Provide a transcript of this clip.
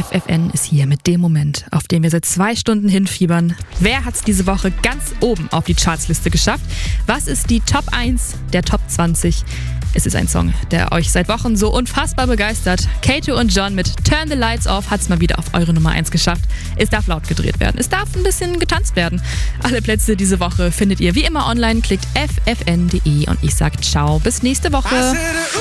FFN ist hier mit dem Moment, auf den wir seit 2 Stunden hinfiebern. Wer hat's diese Woche ganz oben auf die Chartsliste geschafft? Was ist die Top 1 der Top 20? Es ist ein Song, der euch seit Wochen so unfassbar begeistert. Kato und John mit Turn the Lights Off hat's mal wieder auf eure Nummer 1 geschafft. Es darf laut gedreht werden, es darf ein bisschen getanzt werden. Alle Plätze diese Woche findet ihr wie immer online. Klickt ffn.de und ich sag ciao, bis nächste Woche.